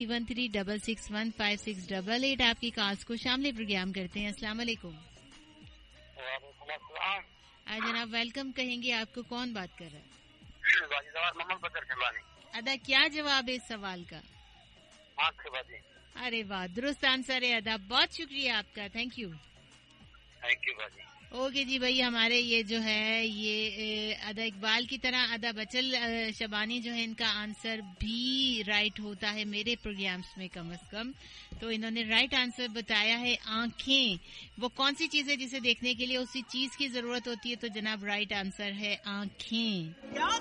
13661568 आपकी कॉल्स को शामिल प्रोग्राम करते हैं। अस्सलाम वालेकुम। आज जनाब वेलकम कहेंगे, आपको कौन बात कर रहा है? अदा क्या जवाब है इस सवाल का? अरे वाह, दुरुस्त आंसर है अदा, बहुत शुक्रिया आपका, थैंक यू बाजी। ओके जी भाई, हमारे ये जो है ये अदा इकबाल की तरह अदा बचल शबानी जो है इनका आंसर भी राइट होता है मेरे प्रोग्राम्स में कम से कम। तो इन्होंने राइट आंसर बताया है आंखें। वो कौन सी चीज है जिसे देखने के लिए उसी चीज की जरूरत होती है? तो जनाब राइट आंसर है आंखें।